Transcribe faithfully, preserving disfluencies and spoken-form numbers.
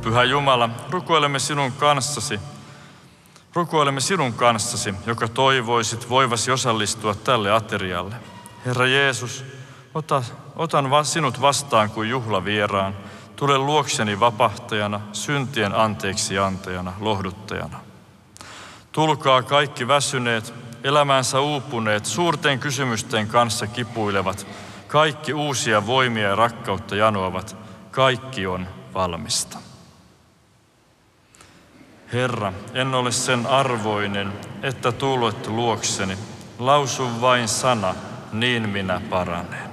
Pyhä Jumala, rukoilemme sinun kanssasi, rukoilemme sinun kanssasi, joka toivoisit voivasi osallistua tälle aterialle. Herra Jeesus, ota, otan va, sinut vastaan kuin juhlavieraan. Tule luokseni vapahtajana, syntien anteeksi antajana, lohduttajana. Tulkaa kaikki väsyneet, elämäänsä uupuneet, suurten kysymysten kanssa kipuilevat, kaikki uusia voimia ja rakkautta janoavat, kaikki on valmista. Herra, en ole sen arvoinen, että tulet luokseni. Lausu vain sana, niin minä paranen.